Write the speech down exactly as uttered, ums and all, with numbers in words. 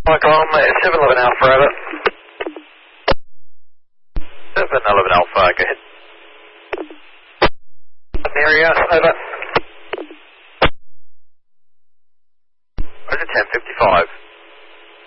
Michael, I'm uh, seven eleven Alpha, over. seven eleven Alpha, go ahead. Area, over. Roger, ten fifty-five.